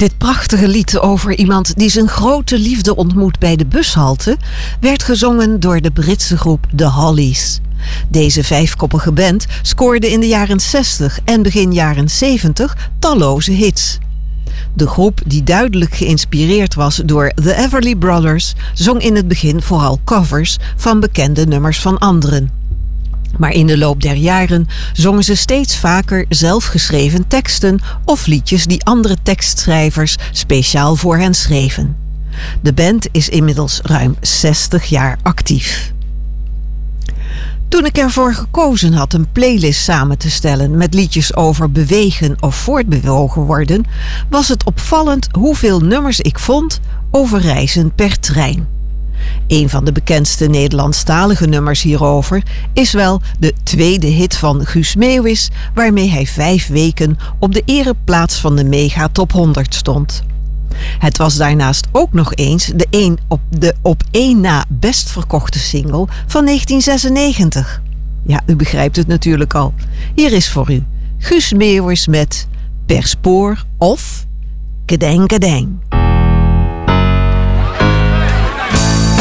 Dit prachtige lied over iemand die zijn grote liefde ontmoet bij de bushalte werd gezongen door de Britse groep The Hollies. Deze vijfkoppige band scoorde in de jaren 60 en begin jaren 70 talloze hits. De groep, die duidelijk geïnspireerd was door The Everly Brothers, zong in het begin vooral covers van bekende nummers van anderen. Maar in de loop der jaren zongen ze steeds vaker zelfgeschreven teksten of liedjes die andere tekstschrijvers speciaal voor hen schreven. De band is inmiddels ruim 60 jaar actief. Toen ik ervoor gekozen had een playlist samen te stellen met liedjes over bewegen of voortbewogen worden, was het opvallend hoeveel nummers ik vond over reizen per trein. Een van de bekendste Nederlandstalige nummers hierover is wel de tweede hit van Guus Meeuwis, waarmee hij 5 weken op de ereplaats van de Mega Top 100 stond. Het was daarnaast ook nog eens de op één na best verkochte single van 1996. Ja, u begrijpt het natuurlijk al. Hier is voor u Guus Meeuwis met Per Spoor of Kedeng Kedeng.